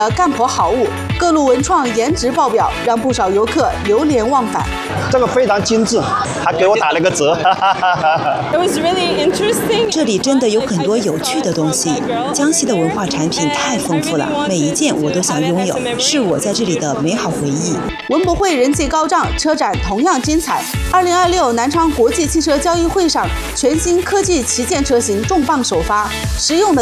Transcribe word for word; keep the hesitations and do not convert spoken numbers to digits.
呃，干婆好物，各路文创颜值爆表，让不少游客流连忘返。 这个非常精致，还给我打了个折。 It was really interesting. 这里真的有很多有趣的东西。江西的文化产品太丰富了，每一件我都想拥有，是我在这里的美好回忆。 文博会人气高涨，车展同样精彩。二零二六南昌国际汽车交易会上，全新科技旗舰车型重磅首发，实用的。